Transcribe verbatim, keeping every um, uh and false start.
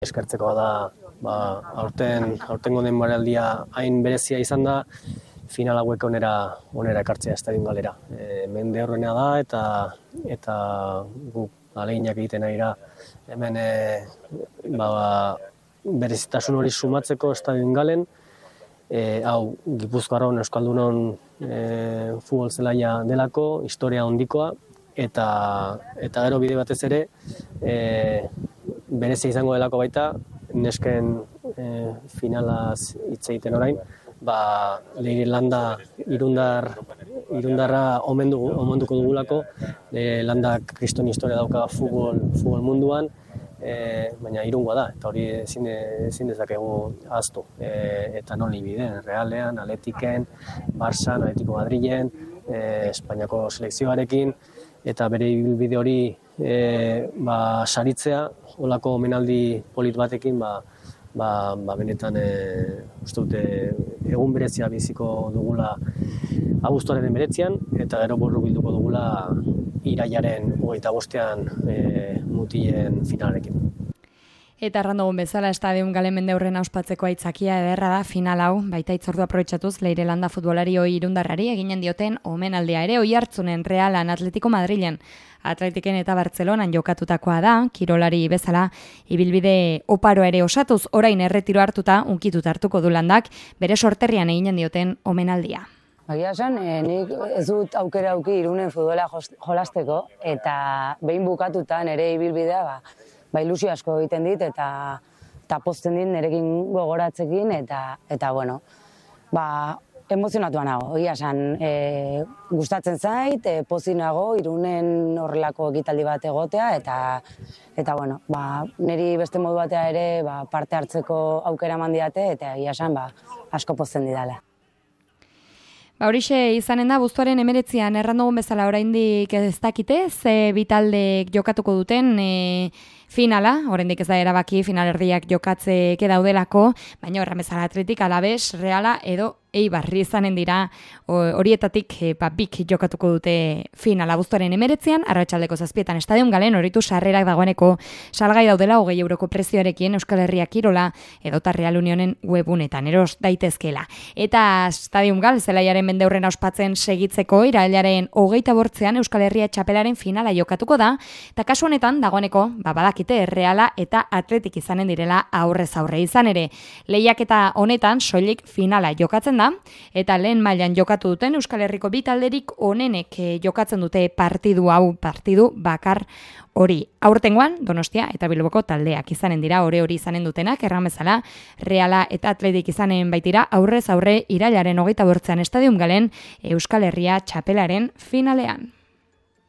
Eskertzeko da, ba, aurten, aurtengo denboraldia hain berezia izan da, final hauek onera, onera ekartzea Estadion Galera. E, mende horrena da eta eta guk ahaleginak egiten ari da hemen e, ba, berezitasun hori sumatzeko Estadion Galen, e, hau Gipuzkoarron Euskaldunon e, futbol zelaia delako, historia hondikoa, eta eta gero bide batez ere e, berezia izango delako baita, nesken e, finalaz hitz egiten orain, ba, Leire Landa irundar, irundarra omendu, omenduko dugulako, Leire Landak kriston historia dauka futbol, futbol munduan, e, baina irungoa da, eta hori ezin, ezin dezakegu ahaztu. E, eta non libiden, Realean, Atletiken, Barsan, Atletico Madrilen, e, Espainiako selekzioarekin, eta bere ibilbide hori e, ba, saritzea, olako omenaldi polit batekin, ba, ba, ba benetan e, uste dute egun berezia biziko dugula abuztuaren beretzian, eta gero borru bilduko dugula irailaren hogeita bostean e, mutilen finalarekin. Eta errandugun bezala, Estadion Galen mendeurrena ospatzeko aitzakia ederra da final hau, baita itzordua aprobetxatuz Leire Landa futbolari hoi irundarrari eginen dioten omenaldia ere, oi hartzunen Realan, Atletico Madrilen, Atletiken eta Bartzelonan jokatutakoa da, kirolari bezala, ibilbide oparoa ere osatuz, orain erretiro hartuta, unkitut hartuko du Landak, bere sorterrian eginen dioten omenaldia. Egia esan, eh, nik ez dut aukera auki Irunen futbola jolasteko, eta behin bukatuta nire ibilbidea, ba, ba ilusio asko egiten dit, eta, eta pozten dit nirekin gogoratzekin, eta, eta bueno, ba, emozionatua nago, egia esan, e, gustatzen zait, e, pozik nago, Irunen horrelako ekitaldi bat egotea, eta, eta bueno, ba, niri beste modu batea ere ba, parte hartzeko aukera eman didate, eta egia esan, ba, asko pozten didala. Ba, horixe izanen da, abuztuaren emeretzian errandugun bezala oraindik ez dakite, ze bitaldek jokatuko duten e, finala, oraindik ez da erabaki finalerdiak jokatzeke daudelako, baina horren bezala Atletik, Alabes, Reala edo Eibarri izanen dira, horietatik e, ba, bik jokatuko dute finala abuztuaren emeretzian, arratsaldeko zazpietan Estadion Galen, horitu sarrerak dagoeneko salgai daudela hogei euroko prezioarekin Euskal Herria Kirola edota Real Unionen webunetan, eros daitezkela. Eta Estadion Gal zelaiaren mendeurrena ospatzen segitzeko irailaren hogeita bortzean Euskal Herria txapelaren finala jokatuko da, eta kasu honetan dagoeneko ba, badakite Reala eta Atletik izanen direla aurrez aurre izan ere. Lehiaketa honetan soilik finala jokatzen da, eta lehen mailan jokatu duten Euskal Herriko bi talderik onenek jokatzen dute partidu hau, partidu bakar hori. Aurtengoan Donostia eta Bilboko taldeak izanen dira, ore hori izanen dutenak, erran bezala Reala eta Atletik izanen baitira aurrez aurre irailaren hogeita bortzean Estadion Galen Euskal Herria txapelaren finalean.